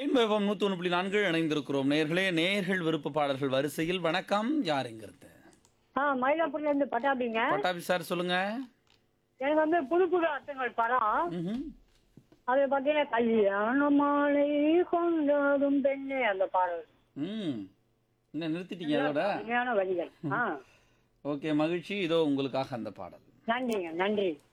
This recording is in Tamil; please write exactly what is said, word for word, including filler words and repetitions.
ரெயின்போ நூத்தி ஒன்று புள்ளி நான்கு இணைந்திருக்கிறோம் நேர்களே. நேர்கள் விருப்ப பாடல்கள் வரிசையில் வணக்கம். யார் எங்கிறது? ஆ மயிலாப்பூர்ல இருந்து பட்டாபிங்க. பட்டாபி சார் சொல்லுங்க. எனக்கு வந்து புது புது அர்த்தங்கள் படம். ம்ஹும். அது பாத்தீங்கன்னா கல்யாண மாலை கொண்டாடும் பெண்ணே அந்த பாடல். ம் என்ன நிறுத்திட்டீங்க அதோட? அருமையான வரிகள். ஆ ஓகே, மகிழ்ச்சி. இதோ உங்களுக்காக அந்த பாடல். நன்றிங்க, நன்றி.